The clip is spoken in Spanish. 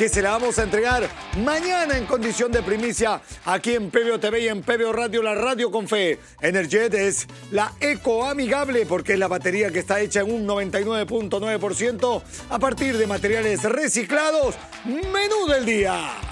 que se la vamos a entregar mañana en condición de primicia aquí en PBO TV y en PBO Radio, la radio con fe. Energet es la ecoamigable porque es la batería que está hecha en un 99.9% a partir de materiales reciclados. Menú del día.